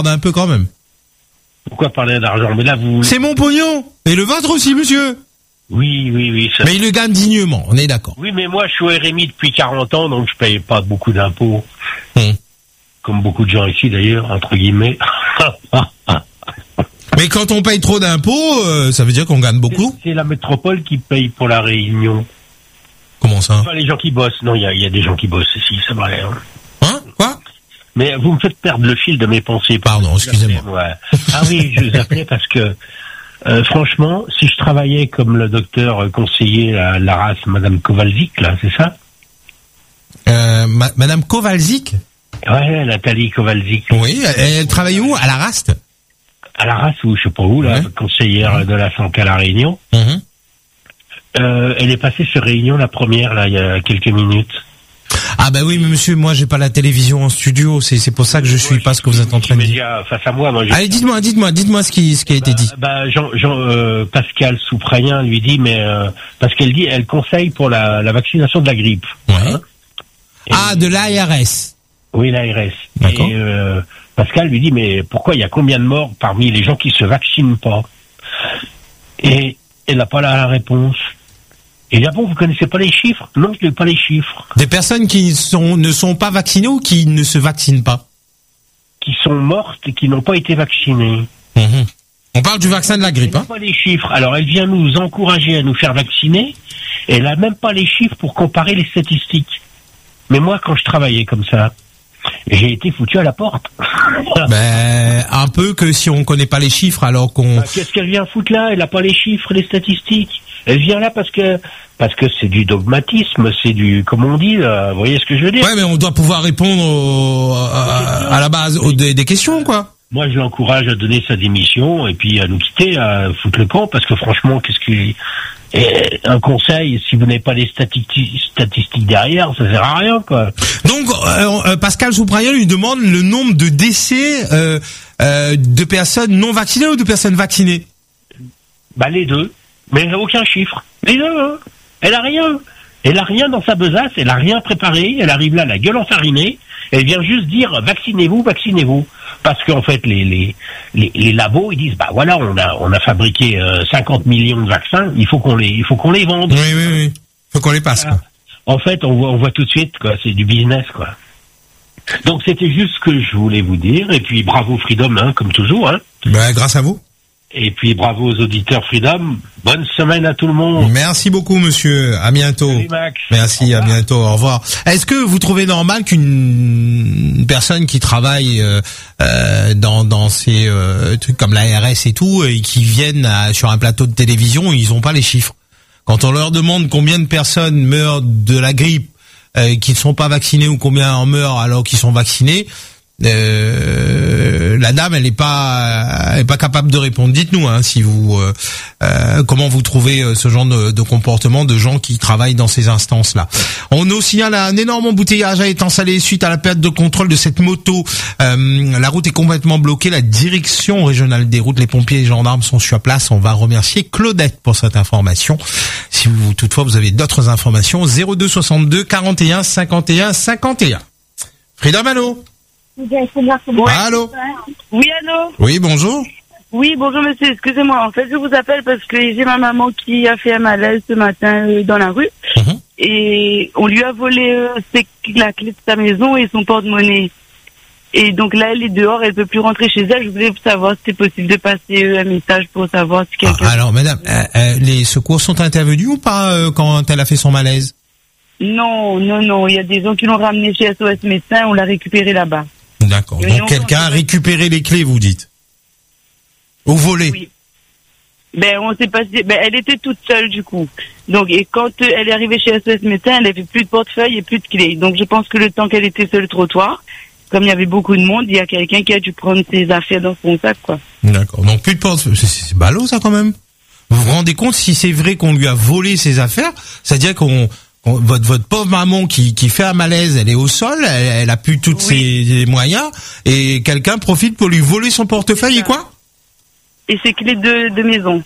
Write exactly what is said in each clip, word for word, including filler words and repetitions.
un peu quand même. Pourquoi parler d'argent? Mais là, vous... C'est mon pognon. Et le vôtre aussi, monsieur. Oui, oui, oui. Ça... Mais il le gagne dignement, on est d'accord. Oui, mais moi, je suis au R M I depuis quarante ans, donc je paye pas beaucoup d'impôts. Hum. Comme beaucoup de gens ici, d'ailleurs, entre guillemets. Mais quand on paye trop d'impôts, euh, ça veut dire qu'on gagne beaucoup? C'est la métropole qui paye pour la Réunion. Comment ça? Enfin, les gens qui bossent. Non, il y a, y a des gens qui bossent ici, c'est vrai. Hein, hein Quoi? Mais vous me faites perdre le fil de mes pensées. Pardon, excusez-moi. Ouais. Ah oui, je vous appelais parce que, euh, franchement, si je travaillais comme le docteur conseiller à la race, Madame Kowalczyk, là, c'est ça? Euh, ma- Madame Kowalczyk? Ouais, Nathalie Kowalczyk. Oui, elle, elle travaille où? À la Raste? À la race, ou je sais pas où, là, Ouais. conseillère de la santé à la Réunion. Mmh. Euh, elle est passée sur Réunion, la première, là, il y a quelques minutes. Ah bah oui, mais monsieur, moi j'ai pas la télévision en studio, c'est c'est pour ça que je suis pas ce que vous êtes en train de dire. Média face à moi, moi. J'ai... Allez, dites-moi, dites-moi, dites-moi ce qui ce qui a été dit. Bah, Jean, Jean euh, Pascal Souprayen lui dit, mais euh, parce qu'elle dit, elle conseille pour la, la vaccination de la grippe. Ouais. Hein. Ah, de l'A R S. Oui, l'A R S. D'accord. Et euh, Pascal lui dit, mais pourquoi il y a combien de morts parmi les gens qui se vaccinent pas? Et elle n'a pas la, la réponse. Et là, bon, vous connaissez pas les chiffres? Non, je n'ai pas les chiffres. Des personnes qui sont ne sont pas vaccinées ou qui ne se vaccinent pas? Qui sont mortes et qui n'ont pas été vaccinées. Mmh. On parle du vaccin de la grippe, Elle n'a hein? pas les chiffres. Alors, elle vient nous encourager à nous faire vacciner. Et elle n'a même pas les chiffres pour comparer les statistiques. Mais moi, quand je travaillais comme ça, j'ai été foutu à la porte. Ben, un peu que si on connaît pas les chiffres alors qu'on... Bah, qu'est-ce qu'elle vient foutre là? Elle n'a pas les chiffres, les statistiques. Elle vient là parce que parce que c'est du dogmatisme, c'est du, comme on dit, là, vous voyez ce que je veux dire? Ouais, mais on doit pouvoir répondre au- à, à la base aux, des, des questions, quoi. Moi, je l'encourage à donner sa démission et puis à nous quitter, à foutre le camp, parce que franchement, qu'est-ce que... Et un conseil, si vous n'avez pas les statistiques, statistiques derrière, ça sert à rien, quoi. Donc, euh, euh, Pascal Souprayen lui demande le nombre de décès euh, euh, de personnes non vaccinées ou de personnes vaccinées? Bah, les deux. Mais elle n'a aucun chiffre. Les deux, hein. Elle a rien. Elle a rien dans sa besace, elle a rien préparé, elle arrive là, la gueule enfarinée, elle vient juste dire vaccinez-vous, vaccinez-vous. Parce qu'en fait, les, les, les, les labos, ils disent, bah voilà, on a, on a fabriqué euh, cinquante millions de vaccins, il faut qu'on les, il faut qu'on les vende. Oui, oui, oui. Faut qu'on les passe, quoi. En fait, on voit, on voit tout de suite, quoi, c'est du business, quoi. Donc c'était juste ce que je voulais vous dire, et puis bravo Freedom, hein, comme toujours, hein. Ben, grâce à vous. Et puis bravo aux auditeurs Freedom. Bonne semaine à tout le monde. Merci beaucoup, monsieur. À bientôt. Salut, Max. Merci, à bientôt. Au revoir. Est-ce que vous trouvez normal qu'une personne qui travaille euh, euh, dans dans ces euh, trucs comme l'A R S et tout, et qui viennent à, sur un plateau de télévision, ils ont pas les chiffres? Quand on leur demande combien de personnes meurent de la grippe euh, qui ne sont pas vaccinées ou combien en meurent alors qu'ils sont vaccinés, Euh, la dame, elle est pas, elle est pas capable de répondre. Dites-nous, hein, si vous, euh, euh, comment vous trouvez euh, ce genre de, de comportement de gens qui travaillent dans ces instances-là. On nous signale un énorme embouteillage a été installé suite à la perte de contrôle de cette moto. Euh, la route est complètement bloquée. La direction régionale des routes, les pompiers et les gendarmes sont sur place. On va remercier Claudette pour cette information. Si vous, toutefois, vous avez d'autres informations, zéro deux soixante-deux quarante et un cinquante et un cinquante et un. Frida Malo. Ouais. Allô? Oui, allô? Oui, bonjour. Oui, bonjour monsieur, excusez-moi. En fait, je vous appelle parce que j'ai ma maman qui a fait un malaise ce matin euh, dans la rue. Mhm. Et on lui a volé euh, ses- la clé de sa maison et son porte-monnaie. Et donc là, elle est dehors, elle peut plus rentrer chez elle. Je voulais savoir si c'était possible de passer euh, un message pour savoir si quelqu'un... Ah, alors, madame, euh, euh, les secours sont intervenus ou pas euh, quand elle a fait son malaise? Non, non, non, il y a des gens qui l'ont ramené chez S O S Médecins, on l'a récupéré là-bas. D'accord. Et Donc on- quelqu'un a récupéré les clés, vous dites? Ou volé? Oui. Ben, on s'est passé, ben, elle était toute seule, du coup. Donc, et quand euh, elle est arrivée chez S O S Médecins, elle avait plus de portefeuille et plus de clés. Donc, je pense que le temps qu'elle était sur le trottoir, comme il y avait beaucoup de monde, il y a quelqu'un qui a dû prendre ses affaires dans son sac, quoi. D'accord. Donc plus de porte. C'est, c'est c'est ballot, ça, quand même. Vous vous rendez compte si c'est vrai qu'on lui a volé ses affaires? C'est-à-dire qu'on, qu'on- votre, votre pauvre maman qui, qui fait un malaise, elle est au sol, elle, elle a plus tous Oui. ses moyens, et quelqu'un profite pour lui voler son portefeuille et quoi? Et ses clés de, de maison.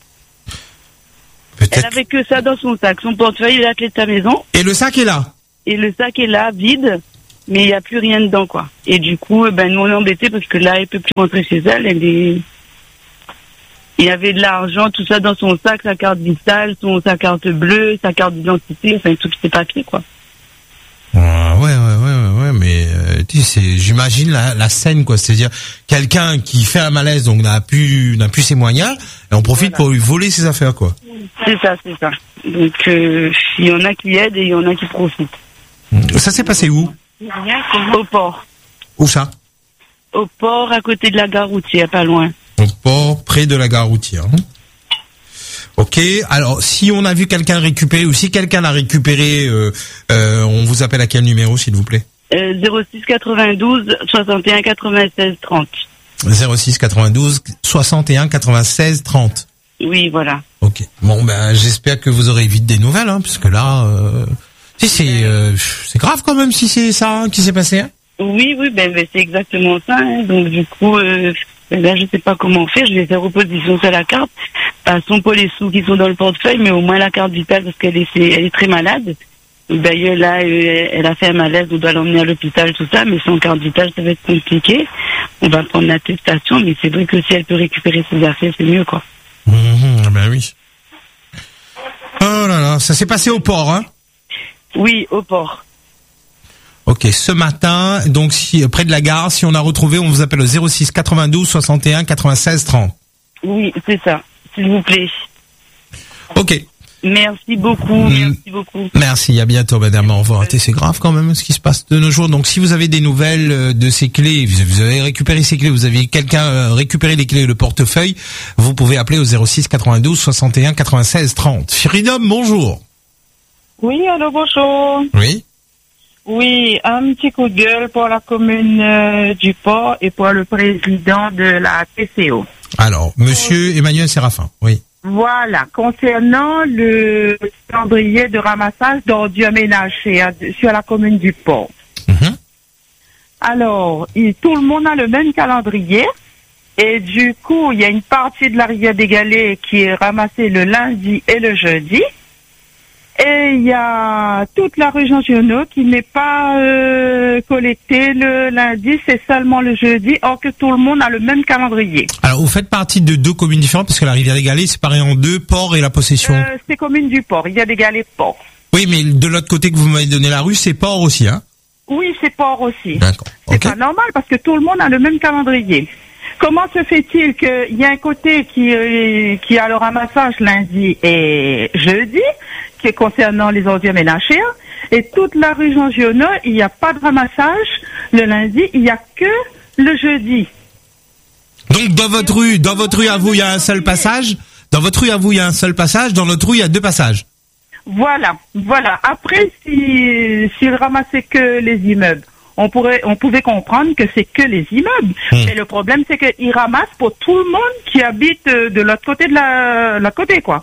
Elle Peut-être. avait que ça dans son sac. Son portefeuille et la clé de sa maison. Et le sac est là. Et le sac est là, vide. mais il n'y a plus rien dedans, quoi. Et du coup, ben, nous, on est embêtés parce que là, elle peut plus rentrer chez elle. Elle est... Il y avait de l'argent, tout ça dans son sac, sa carte vitale, son, sa carte bleue, sa carte d'identité, enfin, tous ses papiers, quoi. Ouais, ouais, ouais, ouais, ouais, mais euh, tu sais, c'est, j'imagine la, la scène, quoi. C'est-à-dire quelqu'un qui fait un malaise, donc n'a plus, n'a plus ses moyens, et on profite voilà. pour lui voler ses affaires, quoi. C'est ça, c'est ça. Donc, euh, il y en a qui aident et il y en a qui profitent. Ça s'est passé où? Au port. Où ça? Au port, à côté de la gare routière, pas loin. Au port, près de la gare routière. Ok, alors si on a vu quelqu'un récupérer ou si quelqu'un l'a récupéré, euh, euh, on vous appelle à quel numéro s'il vous plaît? euh, zéro six quatre-vingt-douze soixante et un quatre-vingt-seize trente. zéro six quatre-vingt-douze soixante et un quatre-vingt-seize trente. Oui, voilà. Ok, bon ben j'espère que vous aurez vite des nouvelles, hein, parce que là, euh, si c'est euh, c'est grave quand même si c'est ça hein, qui s'est passé. Hein. Oui, oui, ben, ben c'est exactement ça. Hein. Donc du coup, euh, là je sais pas comment faire. Je vais faire opposition sur la carte. Passons pas les sous qui sont dans le portefeuille, mais au moins la carte vitale parce qu'elle est, elle est très malade. D'ailleurs là, elle a fait un malaise, on doit l'emmener à l'hôpital, tout ça, mais sans carte vitale, ça va être compliqué. On va prendre l'attestation, mais c'est vrai que si elle peut récupérer ses affaires, c'est mieux, quoi. Mmh, ben oui. Oh là là, ça s'est passé au port, hein? Oui, au port. Ok, ce matin, donc si près de la gare, si on a retrouvé, on vous appelle au zéro six quatre-vingt-douze soixante et un quatre-vingt-seize trente. Oui, c'est ça. S'il vous plaît. Ok. Merci beaucoup, merci beaucoup. Merci, à bientôt madame, au revoir. C'est grave quand même ce qui se passe de nos jours. Donc si vous avez des nouvelles de ces clés, vous avez récupéré ces clés, vous avez quelqu'un récupéré les clés, le portefeuille, vous pouvez appeler au zéro six quatre-vingt-douze soixante et un quatre-vingt-seize trente. Freedom, bonjour. Oui, allô, bonjour. Oui. Oui, un petit coup de gueule pour la commune euh, du Port et pour le président de la P C O. Alors, monsieur Emmanuel Séraphin, oui. Voilà, concernant le calendrier de ramassage d'ordures ménagères sur la commune du Port. Mm-hmm. Alors, il, tout le monde a le même calendrier et du coup, il y a une partie de la rivière des Galets qui est ramassée le lundi et le jeudi. Et il y a toute la région Giono qui n'est pas euh, collectée le lundi, c'est seulement le jeudi, or que tout le monde a le même calendrier. Alors, vous faites partie de deux communes différentes, parce que la rivière des Galets est séparée en deux, Port et la Possession. Euh, c'est commune du Port, il y a des Galets Port. Oui, mais de l'autre côté que vous m'avez donné la rue, c'est Port aussi, hein? Oui, c'est Port aussi. D'accord. C'est Okay. pas normal, parce que tout le monde a le même calendrier. Comment se fait-il qu'il y a un côté qui, euh, qui a le ramassage lundi et jeudi, qui est concernant les ordures ménagères, et toute la région Giono, il n'y a pas de ramassage le lundi, il n'y a que le jeudi. Donc dans votre rue, dans votre rue à vous, il y a un seul passage. Dans votre rue à vous, il y a un seul passage. Dans notre rue, il y a deux passages. Voilà, voilà. Après, si s'ils ramassaient que les immeubles, on pourrait, on pouvait comprendre que c'est que les immeubles. Mmh. Mais le problème, c'est qu'ils ramassent pour tout le monde qui habite de l'autre côté de la, la côté, quoi.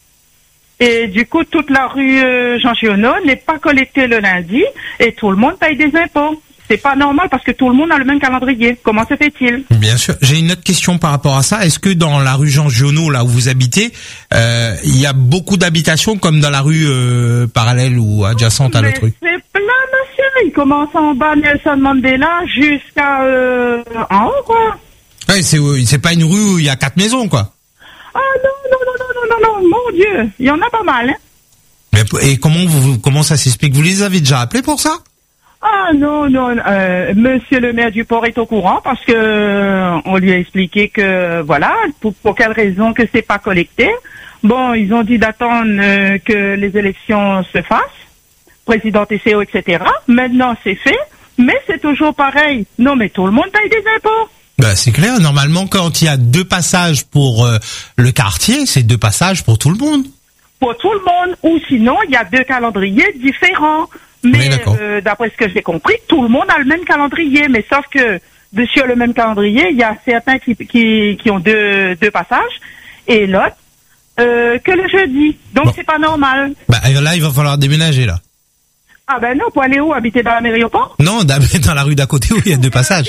Et du coup, toute la rue euh, Jean Giono n'est pas collectée le lundi et tout le monde paye des impôts. C'est pas normal parce que tout le monde a le même calendrier. Comment se fait-il? Bien sûr. J'ai une autre question par rapport à ça. Est-ce que dans la rue Jean Giono, là où vous habitez, euh, il y a beaucoup d'habitations comme dans la rue euh, parallèle ou adjacente à Mais l'autre rue? C'est plein, monsieur. Il commence en bas Nelson Mandela jusqu'à euh, en haut, quoi. Ouais, c'est c'est pas une rue où il y a quatre maisons, quoi. Ah non, non, non, non, non, non, non, mon Dieu, il y en a pas mal, hein. Mais, et comment vous comment ça s'explique? Vous les avez déjà appelés pour ça? Ah non, non, euh, monsieur le maire du Port est au courant parce que euh, on lui a expliqué que, voilà, pour, pour quelle raison que c'est pas collecté. Bon, ils ont dit d'attendre euh, que les élections se fassent, président T C O, et cetera. Maintenant, c'est fait, mais c'est toujours pareil. Non, mais tout le monde paye des impôts. Bah, c'est clair. Normalement, quand il y a deux passages pour euh, le quartier, c'est deux passages pour tout le monde. Pour tout le monde. Ou sinon, il y a deux calendriers différents. Mais euh, d'après ce que j'ai compris, tout le monde a le même calendrier. Mais sauf que sur le même calendrier, il y a certains qui, qui, qui ont deux, deux passages et l'autre euh, que le jeudi. Donc, bon. C'est pas normal. Bah, là, il va falloir déménager, là. Ah ben non, pour aller où? Habiter dans la mairie au port? Non, dans la rue d'à côté où il y a deux passages.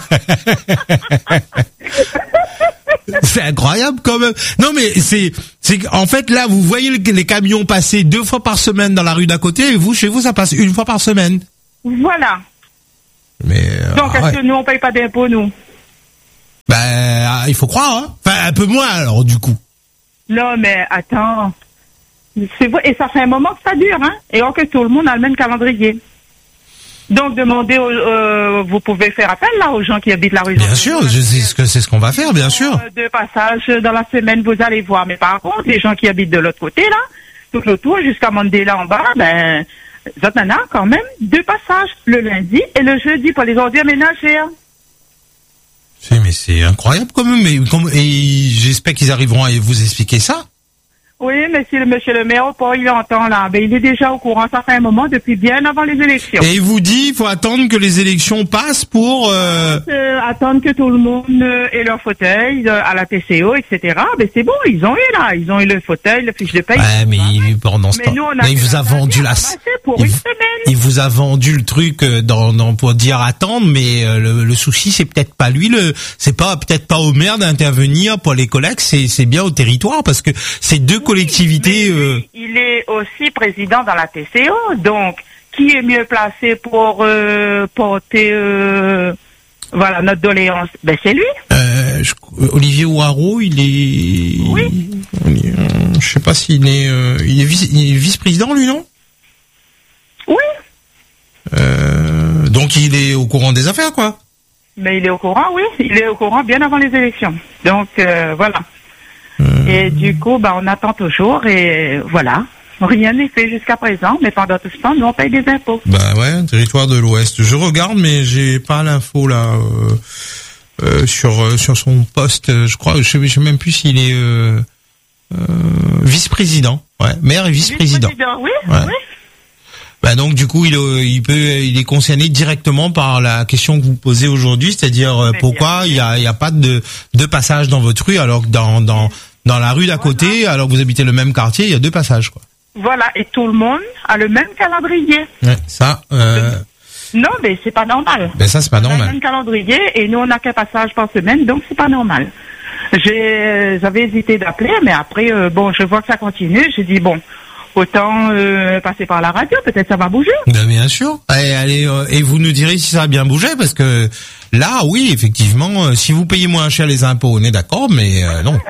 C'est incroyable quand même. Non mais c'est c'est en fait là vous voyez les camions passer deux fois par semaine dans la rue d'à côté et vous chez vous ça passe une fois par semaine. Voilà. Mais euh, Donc, est-ce ouais. que nous, on paye pas d'impôts, nous? Ben, il faut croire, hein. Enfin, un peu moins, alors, du coup. Non, mais attends. C'est vrai, et ça fait un moment que ça dure, hein. Et or que tout le monde a le même calendrier. Donc, demandez, aux, euh, vous pouvez faire appel, là, aux gens qui habitent la rue. Bien sûr, je sais ce que c'est ce qu'on va faire, bien sûr. Euh, Deux passages dans la semaine, vous allez voir. Mais par contre, les gens qui habitent de l'autre côté, là, tout le tour jusqu'à Mandela en bas, ben, Zatana, quand même, deux passages, le lundi et le jeudi pour les ordures ménagères. C'est, mais c'est incroyable quand même. Mais comme, et j'espère qu'ils arriveront à vous expliquer ça. Oui, mais si le monsieur le maire, pas il entend là, ben il est déjà au courant, ça fait un moment, depuis bien avant les élections. Et il vous dit, il faut attendre que les élections passent pour... Euh... Euh, attendre que tout le monde euh, ait leur fauteuil euh, à la T C O, et cetera. Ben c'est bon, ils ont eu là, ils ont eu le fauteuil, le fiche de paye. Ouais, mais il, pendant ce Mais temps, nous, on a mais il fait vous a la vendu la... ramasser pour il, une vous- semaine. il vous a vendu le truc euh, dans, dans pour dire attendre, mais euh, le, le souci c'est peut-être pas lui, le c'est pas peut-être pas au maire d'intervenir pour les collectes, c'est c'est bien au territoire parce que c'est deux collectivités. Mais Euh... il est aussi président dans la T C O, donc qui est mieux placé pour euh, porter euh, voilà notre doléance? Ben c'est lui. Euh, je- Olivier Ouaro, il est. Oui. Il est, euh, je sais pas s'il est. Euh, il est vice, il est vice-président lui, non? Oui. Euh, donc il est au courant des affaires, quoi. Mais il est au courant, oui. Il est au courant bien avant les élections. Donc euh, voilà. Euh, Et du coup, bah, on attend toujours et voilà. Rien n'est fait jusqu'à présent, mais pendant tout ce temps, nous, on paye des impôts. Bah ouais, territoire de l'Ouest. Je regarde, mais j'ai pas l'info là euh, euh, sur euh, sur son poste. euh, Je crois, je sais, je sais même plus s'il est euh, euh, vice-président. Ouais, maire et vice-président. Vice-président, oui, Ouais. oui. Bah donc du coup il euh, il peut il est concerné directement par la question que vous posez aujourd'hui, c'est-à-dire euh, Mais pourquoi bien il y a il y a pas de de passage dans votre rue alors que dans dans dans la rue d'à côté, alors que vous habitez le même quartier, il y a deux passages quoi. Voilà, et tout le monde a le même calendrier. Ouais, ça euh, Non, mais c'est pas normal. ben ça c'est pas On a le normal. même calendrier et nous, on n'a qu'un passage par semaine, donc c'est pas normal. J'ai, j'avais hésité d'appeler, mais après, euh, bon, je vois que ça continue. J'ai dit, bon, autant euh, passer par la radio, peut-être ça va bouger. Ben bien sûr. Allez, allez euh, et vous nous direz si ça a bien bougé parce que là oui, effectivement, euh, si vous payez moins cher les impôts, on est d'accord, mais euh, non.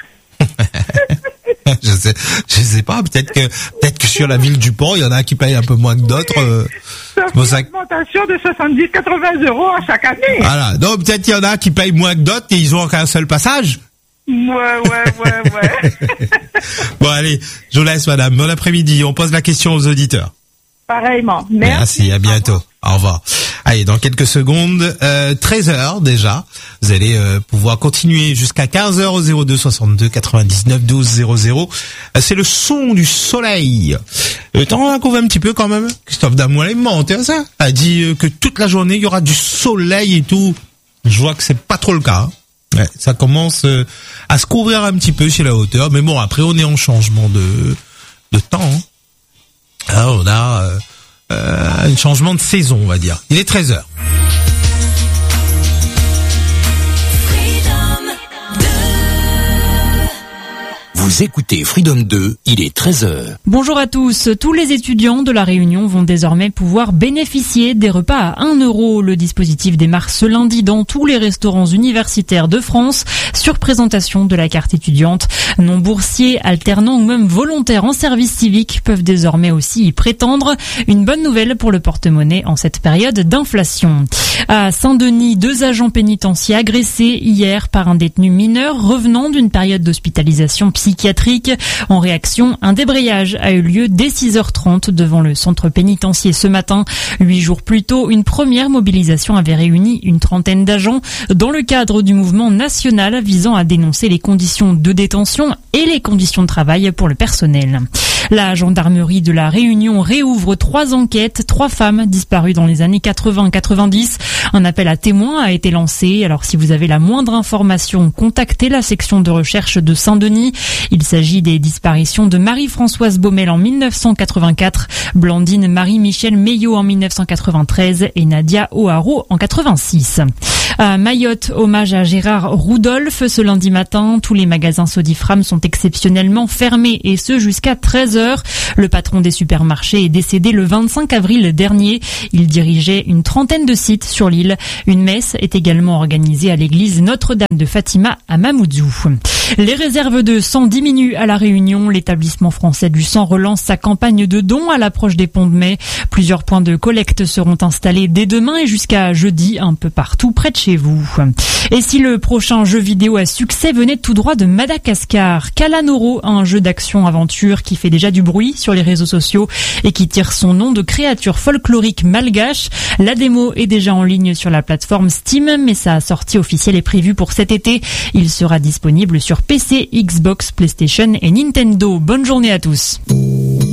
je sais, je sais pas. Peut-être que, peut-être que sur la ville du port, il y en a qui payent un peu moins que d'autres. Euh, Ça bon, fait ça- une augmentation de soixante-dix à quatre-vingts euros à chaque année. voilà. Donc peut-être qu'il y en a qui payent moins que d'autres et ils ont qu'un seul passage. Ouais, ouais, ouais, ouais. Bon allez, je vous laisse madame. Bon après-midi. On pose la question aux auditeurs. Pareillement. Merci. Merci, à bientôt. Au revoir. Allez, dans quelques secondes, euh, treize heures déjà, vous allez euh, pouvoir continuer jusqu'à quinze heures au zéro deux soixante-deux quatre-vingt-dix-neuf douze zéro zéro. Euh, c'est le son du soleil. Euh, T'en as un petit peu quand même. Christophe Damois est menté à ça. A dit euh, que toute la journée, il y aura du soleil et tout. Je vois que c'est pas trop le cas. Hein. Ouais, ça commence euh, à se couvrir un petit peu sur la hauteur. Mais bon, après, on est en changement de, de temps. Hein. Alors, on a euh, euh, un changement de saison, on va dire. Il est treize heures. Vous écoutez Freedom deux, il est treize heures. Bonjour à tous. Tous les étudiants de la Réunion vont désormais pouvoir bénéficier des repas à un euro. Le dispositif démarre ce lundi dans tous les restaurants universitaires de France sur présentation de la carte étudiante. Non-boursiers, alternants ou même volontaires en service civique peuvent désormais aussi y prétendre. Une bonne nouvelle pour le porte-monnaie en cette période d'inflation. À Saint-Denis, deux agents pénitentiaires agressés hier par un détenu mineur revenant d'une période d'hospitalisation psychiatrique. En réaction, un débrayage a eu lieu dès six heures trente devant le centre pénitentiaire ce matin. Huit jours plus tôt, une première mobilisation avait réuni une trentaine d'agents dans le cadre du mouvement national visant à dénoncer les conditions de détention et les conditions de travail pour le personnel. La gendarmerie de la Réunion réouvre trois enquêtes, trois femmes disparues dans les années quatre-vingts quatre-vingt-dix. Un appel à témoins a été lancé. Alors si vous avez la moindre information, contactez la section de recherche de Saint-Denis. Il s'agit des disparitions de Marie-Françoise Baumel en mille neuf cent quatre-vingt-quatre, Blandine Marie-Michel Meillot en mille neuf cent quatre-vingt-treize et Nadia O'Haro en quatre-vingt-six. À Mayotte, hommage à Gérard Rudolph. Ce lundi matin, tous les magasins Sodifram sont exceptionnellement fermés et ce jusqu'à treize heures. Le patron des supermarchés est décédé le vingt-cinq avril dernier. Il dirigeait une trentaine de sites sur l'île. Une messe est également organisée à l'église Notre-Dame de Fatima à Mamoudzou. Les réserves de sang diminuent à La Réunion. L'établissement français du sang relance sa campagne de dons à l'approche des ponts de mai. Plusieurs points de collecte seront installés dès demain et jusqu'à jeudi un peu partout près de chez vous. Et si le prochain jeu vidéo à succès venait tout droit de Madagascar, Kalanoro, un jeu d'action-aventure qui fait déjà du bruit sur les réseaux sociaux et qui tire son nom de créature folklorique malgache. La démo est déjà en ligne sur la plateforme Steam, mais sa sortie officielle est prévue pour cet été. Il sera disponible sur P C, Xbox, PlayStation et Nintendo. Bonne journée à tous.